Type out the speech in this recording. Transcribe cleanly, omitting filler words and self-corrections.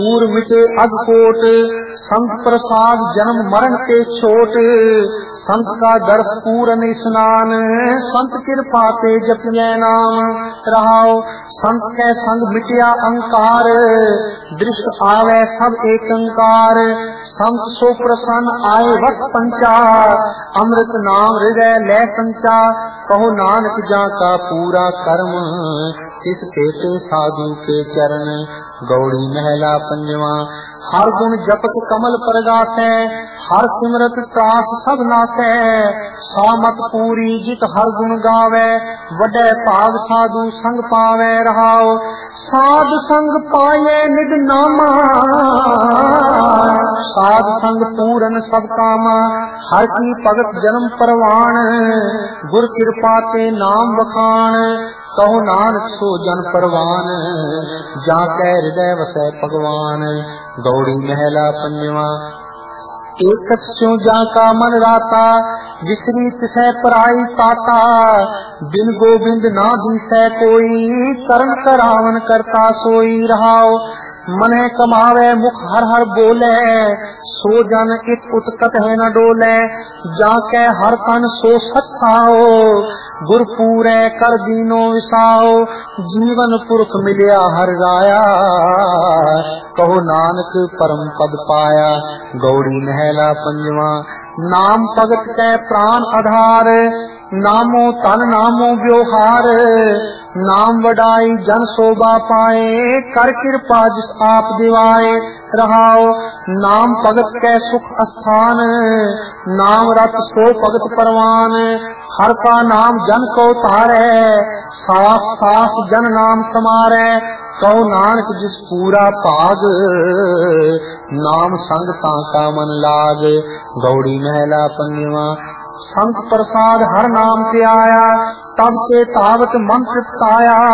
पूर मिटे अगकोट, संत प्रसाद जन्म मरण के छोट। संत का दर्श पूरन स्नान, संत कृपा ते जपिए नाम। रहाओ संत के संग मिटिया अंकार, दृष्ट आवे सब एकंकार। संत सो प्रसन्न आए वक्त पंचा, अमृत नाम हृदय लय संचा। कहो नानक जाका पूरा कर्म, इस पेटे साधु के चरण। गौड़ी महला पंजवा। हर गुण जपत कमल परगासै, हर सिमरत त्रास सब नासै। सामत पूरी जित हर गुण गावै, वडै भाग साधु संग पावै। रहाओ साध संग पाए निज नामा, साध संग पूरन सब कामा। हर की भगत जन्म परवान, गुर कृपा ते नाम बखान। कहो नानक सो जन परवान, जाकै हृदय वसै भगवान। गौड़ी महला पंजवा। एक स्यों जाका मन राता, विसरी तिसै पराई ताता। बिन गोबिंद ना दिसै कोई, करन करावन करता सोई। रहाओ मन कमावे मुख हर हर बोले, सो जन इत उत्कट है न डोले। जाकै हर तन सो सचाओ, गुर पूरै कर दीनो विसाओ। जीवन पुरख मिलिया हर राया, कहो नानक परम पद पाया। गौड़ी महला पंजवा। नाम भगत कै प्राण आधार, नामो तन नामो व्यवहार। नाम वडाई जन शोभा पाए, कर कृपा जिस आप दिवाए। रहाओ नाम भगत कै सुख स्थान, नाम रत सो भगत परवान। हर का नाम जन को तारै, सास सास जन नाम समारै। कहो नानक जिस पूरा भाग, नाम संग ताका मन लाग। गौड़ी महला पंजवा। संत प्रसाद हर नाम ते आया, तब से तावत मन तृप्ताया।